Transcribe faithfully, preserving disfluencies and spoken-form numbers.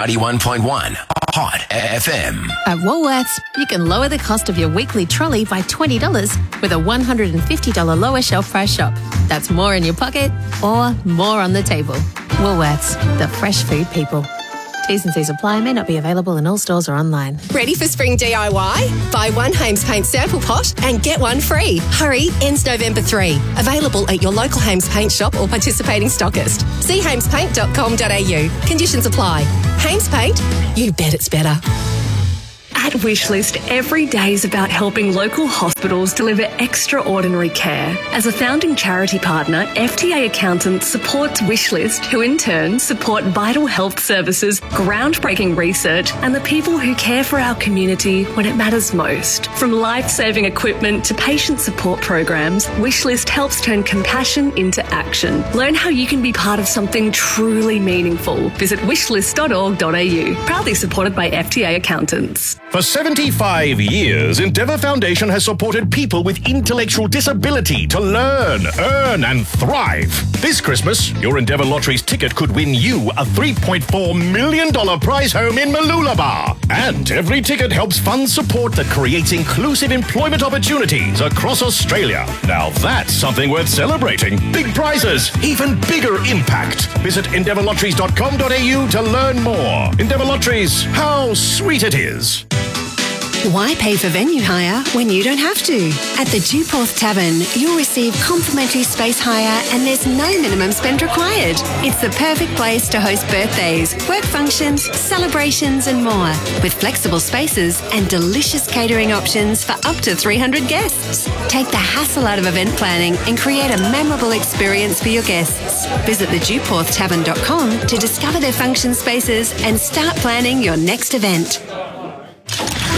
ninety-one point one Hot F M. At Woolworths, you can lower the cost of your weekly trolley by twenty dollars with a one hundred fifty dollars lower shelf price shop. That's more in your pocket or more on the table. Woolworths, the fresh food people. T's and C's apply, may not be available in all stores or online. Ready for spring D I Y? Buy one Hames Paint sample pot and get one free. Hurry, ends November third. Available at your local Hames Paint shop or participating stockist. See hames paint dot com dot a u. Conditions apply. Hames Paint, you bet it's better. At Wishlist, every day is about helping local hospitals deliver extraordinary care. As a founding charity partner, F T A Accountants supports Wishlist, who in turn support vital health services, groundbreaking research, and the people who care for our community when it matters most. From life-saving equipment to patient support programs, Wishlist helps turn compassion into action. Learn how you can be part of something truly meaningful. Visit wishlist dot org dot a u. Proudly supported by F T A Accountants. For seventy-five years, Endeavour Foundation has supported people with intellectual disability to learn, earn and thrive. This Christmas, your Endeavour Lotteries ticket could win you a three point four million dollars prize home in Mooloolaba. And every ticket helps fund support that creates inclusive employment opportunities across Australia. Now that's something worth celebrating. Big prizes, even bigger impact. Visit endeavour lotteries dot com dot a u to learn more. Endeavour Lotteries, how sweet it is. Why pay for venue hire when you don't have to? At the Dewporth Tavern, you'll receive complimentary space hire and there's no minimum spend required. It's the perfect place to host birthdays, work functions, celebrations and more, with flexible spaces and delicious catering options for up to three hundred guests. Take the hassle out of event planning and create a memorable experience for your guests. Visit the dewporth tavern dot com to discover their function spaces and start planning your next event.